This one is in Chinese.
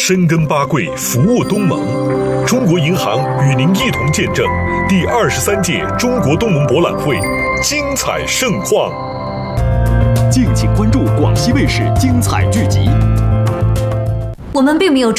深耕巴桂，服务东盟。中国银行与您一同见证第23届中国东盟博览会精彩盛况。 敬请关注广西卫视精彩剧集。 我们并没有